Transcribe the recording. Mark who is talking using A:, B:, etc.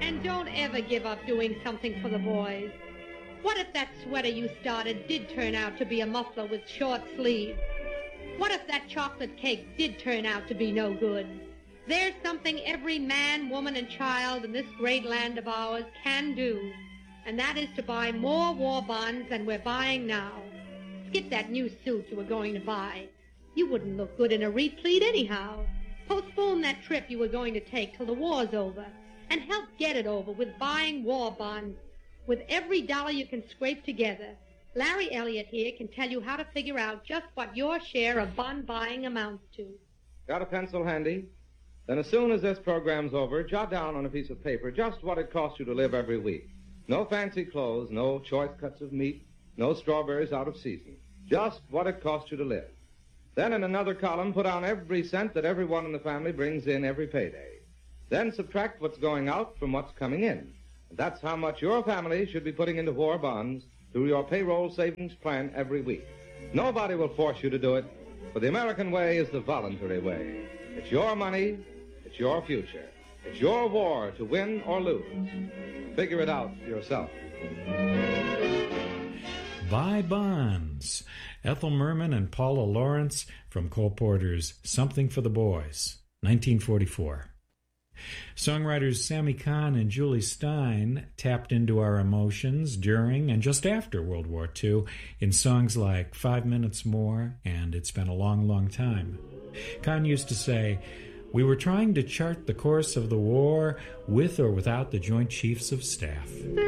A: And don't ever give up doing something for the boys. What if that sweater you started did turn out to be a muffler with short sleeves? What if that chocolate cake did turn out to be no good? There's something every man, woman, and child in this great land of ours can do, and that is to buy more war bonds than we're buying now. Skip that new suit you were going to buy. You wouldn't look good in a replete anyhow. Postpone that trip you were going to take till the war's over, and help get it over with buying war bonds. With every dollar you can scrape together, Larry Elliott here can tell you how to figure out just what your share of bond buying amounts to.
B: Got a pencil handy? Then as soon as this program's over, jot down on a piece of paper just what it costs you to live every week. No fancy clothes, no choice cuts of meat, no strawberries out of season. Just what it costs you to live. Then in another column, put down every cent that everyone in the family brings in every payday. Then subtract what's going out from what's coming in. And that's how much your family should be putting into war bonds through your payroll savings plan every week. Nobody will force you to do it, for the American way is the voluntary way. It's your money, it's your future. It's your war to win or lose. Figure it out yourself.
C: Buy Bonds. Ethel Merman and Paula Lawrence from Cole Porter's Something for the Boys, 1944. Songwriters Sammy Kahn and Julie Stein tapped into our emotions during and just after World War II in songs like 5 Minutes More and It's Been a Long, Long Time. Kahn used to say, "We were trying to chart the course of the war with or without the Joint Chiefs of Staff."